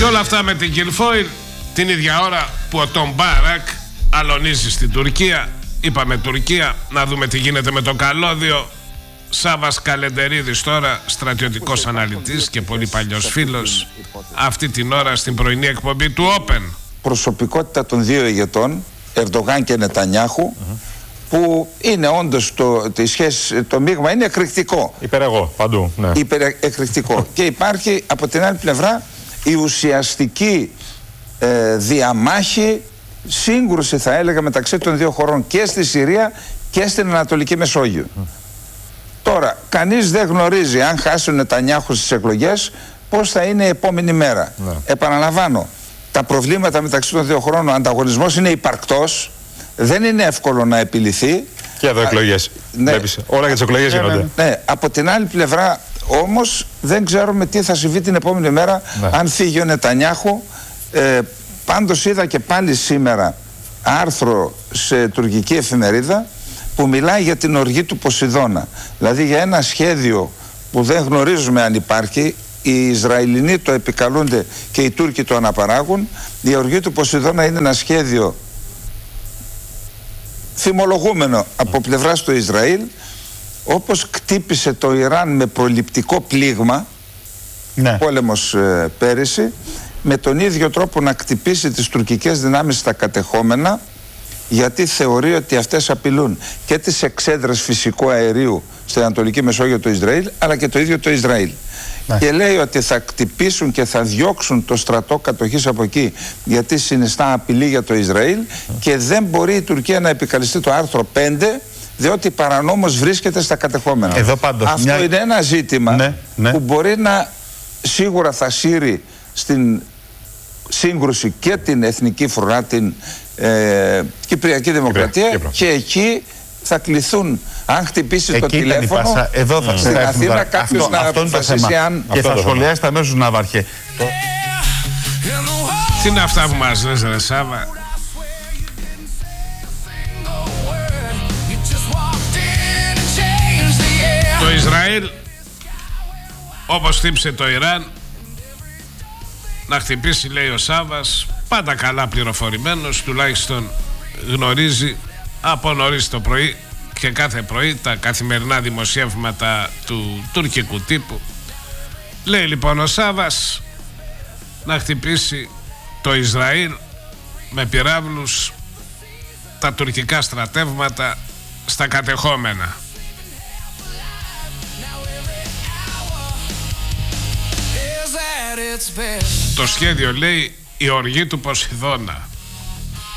Και όλα αυτά με την Κιλφόιλ την ίδια ώρα που ο Τον Μπάρακ αλωνίζει στην Τουρκία. Είπαμε Τουρκία, να δούμε τι γίνεται με το καλώδιο. Σάββας Καλεντερίδης τώρα, στρατιωτικός αναλυτής και πολύ παλιός φίλος, αυτή την ώρα στην πρωινή εκπομπή του Open. Προσωπικότητα των δύο ηγετών, Ερντογάν και Νετανιάχου, που είναι όντως το μείγμα είναι εκρηκτικό. Υπερεγώ παντού. Ναι. Εκρηκτικό. Και υπάρχει από την άλλη πλευρά η ουσιαστική διαμάχη, σύγκρουση θα έλεγα μεταξύ των δύο χωρών και στη Συρία και στην Ανατολική Μεσόγειο. Τώρα, κανείς δεν γνωρίζει αν χάσει ο Νετανιάχου στις εκλογές πώς θα είναι η επόμενη μέρα. Επαναλαμβάνω, τα προβλήματα μεταξύ των δύο χωρών, ο ανταγωνισμός είναι υπαρκτός, δεν είναι εύκολο να επιληθεί. Και εδώ εκλογές. Ναι. Όλα για τις εκλογές γίνονται. Ναι. Από την άλλη πλευρά όμως δεν ξέρουμε τι θα συμβεί την επόμενη μέρα αν φύγει ο Νετανιάχου. Πάντως είδα και πάλι σήμερα άρθρο σε τουρκική εφημερίδα που μιλάει για την οργή του Ποσειδώνα. Δηλαδή για ένα σχέδιο που δεν γνωρίζουμε αν υπάρχει. Οι Ισραηλινοί το επικαλούνται και οι Τούρκοι το αναπαράγουν. Η οργή του Ποσειδώνα είναι ένα σχέδιο θυμολογούμενο από πλευράς του Ισραήλ, όπως κτύπησε το Ιράν με προληπτικό πλήγμα, πόλεμος πέρυσι, με τον ίδιο τρόπο να κτυπήσει τις τουρκικές δυνάμεις στα κατεχόμενα, γιατί θεωρεί ότι αυτές απειλούν και τις εξέδρες φυσικού αερίου στην Ανατολική Μεσόγειο του Ισραήλ, αλλά και το ίδιο το Ισραήλ. Και λέει ότι θα κτυπήσουν και θα διώξουν το στρατό κατοχής από εκεί, γιατί συνιστά απειλή για το Ισραήλ και δεν μπορεί η Τουρκία να επικαλεστεί το άρθρο 5, διότι παρανόμως βρίσκεται στα κατεχόμενα. Αυτό είναι ένα ζήτημα που μπορεί να σίγουρα θα σύρει στην σύγκρουση και την εθνική φρουρά, την Κυπριακή Δημοκρατία, και εκεί θα αν χτυπήσει το τηλέφωνο εδώ θα στην Αθήνα κάποιος να αποφασίσει αν... Και θα σχολιάσετε αμέσως, Ναύαρχε. Τι είναι αυτά που μας λες ρε Σάβα? Το Ισραήλ, όπως χτύπησε το Ιράν, να χτυπήσει, λέει ο Σάβας, πάντα καλά πληροφορημένος, τουλάχιστον γνωρίζει από νωρίς το πρωί και κάθε πρωί τα καθημερινά δημοσιεύματα του τουρκικού τύπου. Λέει λοιπόν ο Σάβας να χτυπήσει το Ισραήλ με πυράβλους τα τουρκικά στρατεύματα στα κατεχόμενα. Το σχέδιο, λέει, η οργή του Ποσειδώνα.